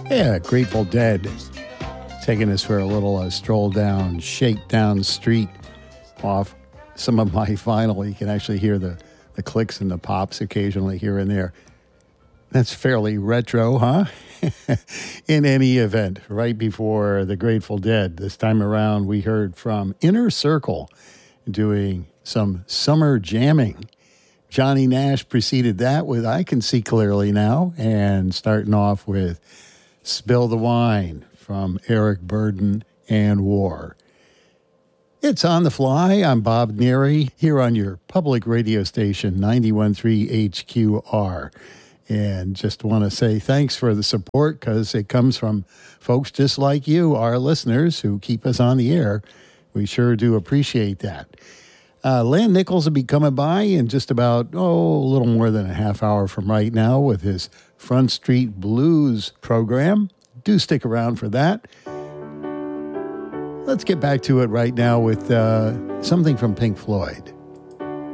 Yeah, Grateful Dead taking us for a little stroll down Shakedown Street off some of my vinyl. You can actually hear the clicks and the pops occasionally here and there. That's fairly retro, huh? In any event, right before the Grateful Dead, this time around we heard from Inner Circle doing some summer jamming. Johnny Nash preceded that with I Can See Clearly Now, and starting off with Spill the Wine from Eric Burdon and War. It's On the Fly. I'm Bob Neary here on your public radio station, 91.3 HQR. And just want to say thanks for the support, because it comes from folks just like you, our listeners, who keep us on the air. We sure do appreciate that. Lan Nichols will be coming by in just about, a little more than a half hour from right now with his Front Street Blues program. Do stick around for that. Let's get back to it right now with something from Pink Floyd.